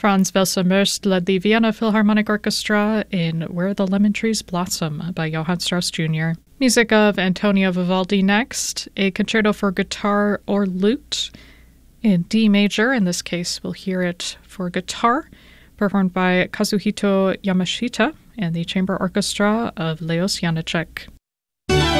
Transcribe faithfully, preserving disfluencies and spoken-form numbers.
Franz Welser-Möst led the Vienna Philharmonic Orchestra in Where the Lemon Trees Blossom by Johann Strauss Junior Music of Antonio Vivaldi next, a concerto for guitar or lute in D major. In this case, we'll hear it for guitar, performed by Kazuhito Yamashita and the chamber orchestra of Leos Janáček.